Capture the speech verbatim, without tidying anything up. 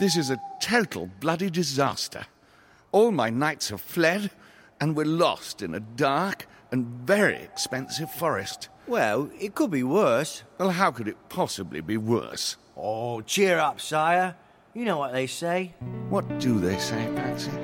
This is a total bloody disaster. All my knights have fled, and we're lost in a dark and very expensive forest. Well, it could be worse. Well, how could it possibly be worse? Oh, cheer up, sire. You know what they say. What do they say, Patsy?